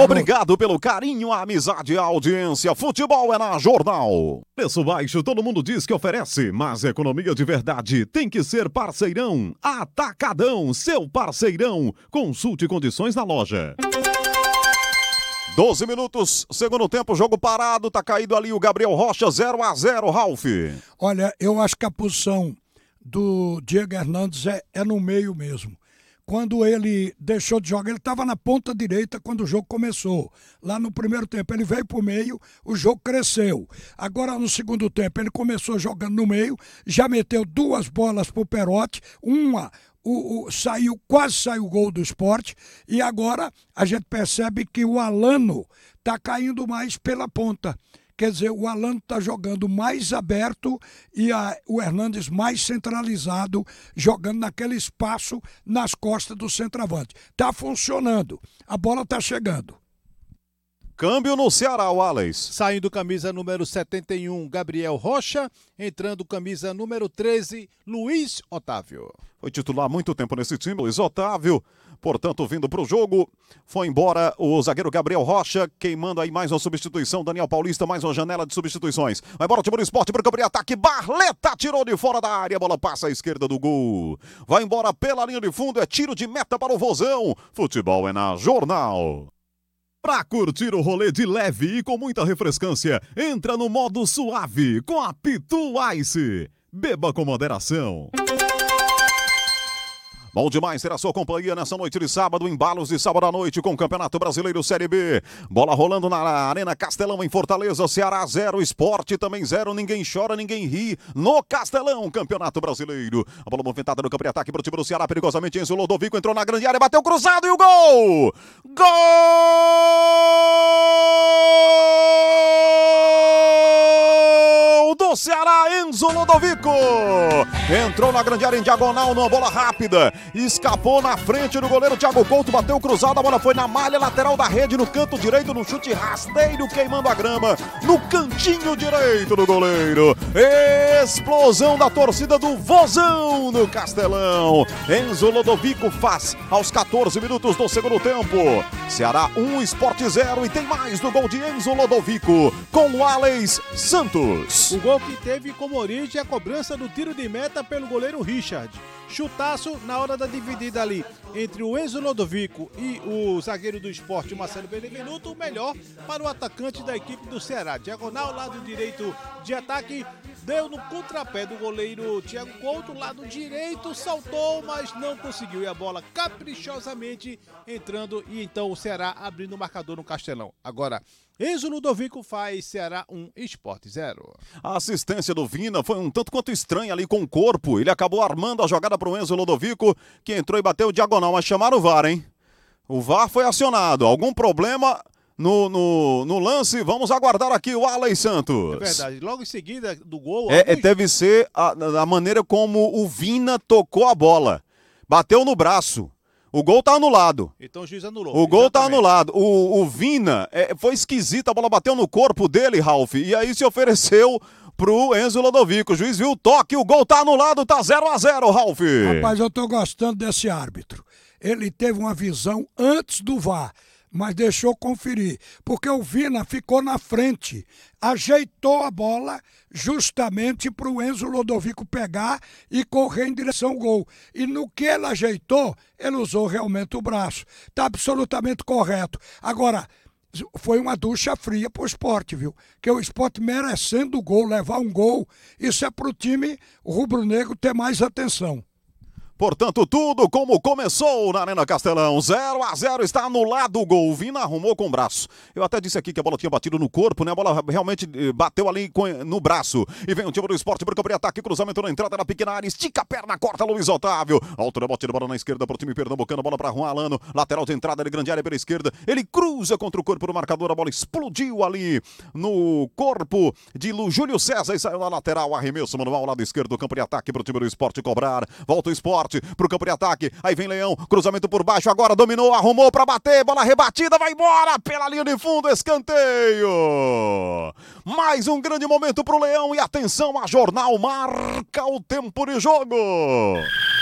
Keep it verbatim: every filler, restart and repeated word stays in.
Obrigado pelo carinho, a amizade e a audiência. Futebol é na Jornal. Preço baixo, todo mundo diz que oferece, mas economia de verdade tem que ser parceirão. Atacadão, seu parceirão. Consulte condições na loja. doze minutos, segundo tempo, jogo parado, tá caído ali o Gabriel Rocha, zero a zero, Ralf. Olha, eu acho que a posição do Diego Hernandes é, é no meio mesmo. Quando ele deixou de jogar, ele estava na ponta direita quando o jogo começou. Lá no primeiro tempo ele veio para o meio, o jogo cresceu. Agora no segundo tempo ele começou jogando no meio, já meteu duas bolas para o Perotti, uma... O, o, saiu, quase saiu o gol do Sport, e agora a gente percebe que o Alano está caindo mais pela ponta. Quer dizer, o Alano está jogando mais aberto e a, o Hernandes mais centralizado, jogando naquele espaço nas costas do centroavante. Está funcionando, a bola está chegando. Câmbio no Ceará, Wallace. Saindo camisa número setenta e um, Gabriel Rocha. Entrando camisa número treze, Luiz Otávio. Foi titular há muito tempo nesse time, Luiz Otávio. Portanto, vindo para o jogo, foi embora o zagueiro Gabriel Rocha, queimando aí mais uma substituição. Daniel Paulista, mais uma janela de substituições. Vai embora o time do Sport para o campo de ataque. Barleta tirou de fora da área, a bola passa à esquerda do gol. Vai embora pela linha de fundo, é tiro de meta para o Vozão. Futebol é na Jornal. Pra curtir o rolê de leve e com muita refrescância, entra no modo suave com a Pitu Ice. Beba com moderação. Bom demais ter a sua companhia nessa noite de sábado, embalos de sábado à noite com o Campeonato Brasileiro Série B. Bola rolando na Arena Castelão em Fortaleza, Ceará zero, Sport também zero, ninguém chora, ninguém ri no Castelão, Campeonato Brasileiro. A bola movimentada no campo de ataque para o time do Ceará, perigosamente Enzo Lodovico entrou na grande área, bateu cruzado e o gol! Gol do Ceará, Enzo Lodovico! Entrou na grande área em diagonal, numa bola rápida. Escapou na frente do goleiro Thiago Couto, bateu cruzado, a bola foi na malha lateral da rede, no canto direito, no chute rasteiro, queimando a grama, no cantinho direito do goleiro. Explosão da torcida do Vozão no Castelão. Enzo Lodovico faz aos quatorze minutos do segundo tempo. Ceará um, Sport zero, e tem mais do gol de Enzo Lodovico com o Alex Santos. O gol que teve como origem a cobrança do tiro de meta pelo goleiro Richard. Chutaço na hora da dividida ali entre o Enzo Lodovico e o zagueiro do Sport, Marcelo Benevenuto, o melhor para o atacante da equipe do Ceará. Diagonal, lado direito de ataque, deu no contrapé do goleiro Thiago Couto, lado direito, saltou, mas não conseguiu. E a bola caprichosamente entrando, e então o Ceará abrindo o marcador no Castelão. Agora, Enzo Lodovico faz Ceará um, Sport zero. A assistência do Vina foi um tanto quanto estranha ali com o corpo. Ele acabou armando a jogada para o Enzo Lodovico, que entrou e bateu diagonal, mas chamaram o V A R, hein? O V A R foi acionado. Algum problema no, no, no lance? Vamos aguardar aqui o Alex Santos. É verdade. Logo em seguida do gol... É, alguns... Deve ser a, a maneira como o Vina tocou a bola. Bateu no braço. O gol tá anulado. Então o juiz anulou. O gol exatamente. Tá anulado. O, o Vina, é, foi esquisito, a bola bateu no corpo dele, Ralf, e aí se ofereceu pro Enzo Lodovico. O juiz viu o toque, o gol tá anulado, tá zero a zero, Ralf. Rapaz, eu tô gostando desse árbitro. Ele teve uma visão antes do V A R, mas deixou conferir, porque o Vina ficou na frente, ajeitou a bola justamente para o Enzo Lodovico pegar e correr em direção ao gol. E no que ele ajeitou, ele usou realmente o braço. Está absolutamente correto. Agora, foi uma ducha fria pro Sport, viu? Que o Sport merecendo o gol, levar um gol, isso é pro time rubro-negro ter mais atenção. Portanto, tudo como começou na Arena Castelão. zero a zero, está anulado o gol. Vina arrumou com o braço. Eu até disse aqui que a bola tinha batido no corpo, né? A bola realmente bateu ali no braço. E vem o time do Sport para o campo de ataque. Cruzamento na entrada da pequena área. Estica a perna, corta Luiz Otávio. Altura, batida, bola na esquerda para o time pernambucano. Bola para Juan Alano. Lateral de entrada de grande área pela esquerda. Ele cruza contra o corpo do marcador. A bola explodiu ali no corpo de Júlio César e saiu na lateral. Arremesso manual, lado esquerdo do campo de ataque para o time do Sport cobrar. Volta o Sport pro campo de ataque, aí vem Leão, cruzamento por baixo, agora dominou, arrumou pra bater, bola rebatida, vai embora pela linha de fundo, escanteio. Mais um grande momento pro Leão e atenção, a Jornal marca o tempo de jogo.